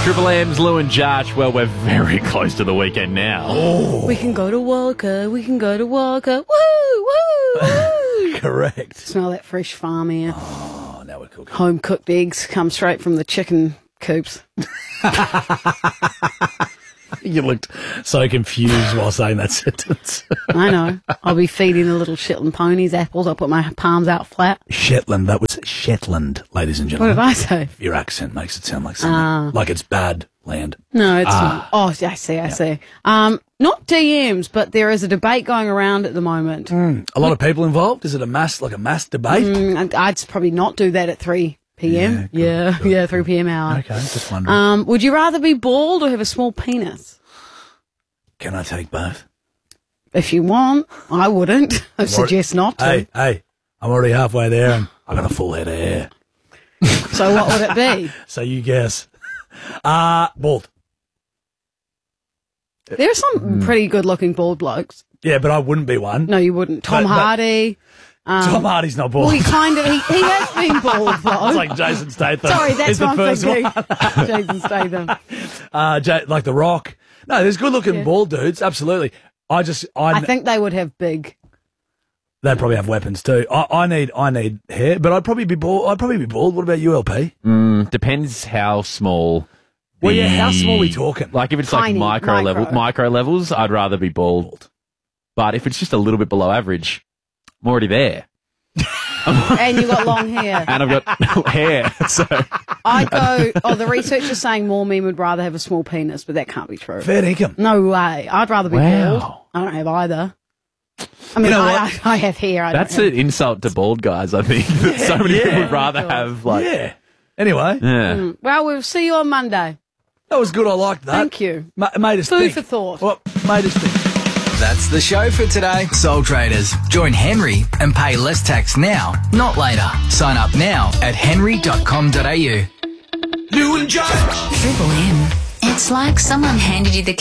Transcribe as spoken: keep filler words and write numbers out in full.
Triple M's Lou and Josh. Well, we're very close to the weekend now. Oh. We can go to Walker. We can go to Walker. Woo, woo, woo. Correct. Smell that fresh farm air. Oh, now we're cooking. Home cooked eggs come straight from the chicken coops. You looked so confused while saying that sentence. I know. I'll be feeding the little Shetland ponies apples. I'll put my palms out flat. Shetland. That was Shetland, ladies and What gentlemen. did I say? Your accent makes it sound like something. Ah. Like it's bad land. No, it's Ah. not. Oh, I see, I see. Um, not D Ms, but there is a debate going around at the moment. A lot of people involved? Is it a mass, like a mass debate? Mm, I'd- I'd probably not do that at three p.m. Yeah, yeah, yeah, three p.m. hour. Okay, just wondering. Um, would you rather be bald or have a small penis? Can I take both? If you want, I wouldn't. I suggest not to. Hey, hey, I'm already halfway there and I got a full head of hair. So what would it be? So you guess. Uh, bald. There are some pretty good-looking bald blokes. Yeah, but I wouldn't be one. No, you wouldn't. Tom But- but- Hardy. Um, Tom Hardy's not bald. Well, he kind of he, he has been bald though. It's like Jason Statham. Sorry, that's is the what I'm first thinking. one. Jason Statham. Uh, J- like The Rock. No, there's good-looking Yeah. bald dudes, absolutely. I just, I, I think they would have big. they probably have weapons too. I, I need, I need hair, but I'd probably be bald. I'd probably be bald. What about you, L P? Mm, depends how small. Well, yeah, how the- small are we talking? Like if it's Tiny, like micro, micro. level, micro levels, I'd rather be bald. But if it's just a little bit below average, I'm already there, And you got long hair. and I've got hair. So I'd go. Oh, the research is saying more men would rather have a small penis, but that can't be true. Fair dinkum. No way. I'd rather be Wow. bald. I don't have either. I mean, You know I, what? I, I have hair. I that's don't an insult to bald guys. I think that so many yeah. people would rather Oh, God. have like. Yeah. Anyway, Yeah. have. Well, we'll see you on Monday. that was good. I liked that. Thank you. Ma- made us Food think. for thought. Well, made us think. That's the show for today. Soul Traders. Join Henry and pay less tax now, not later. Sign up now at henry dot com dot a u. Lou and Josh. Triple M. It's like someone handed you the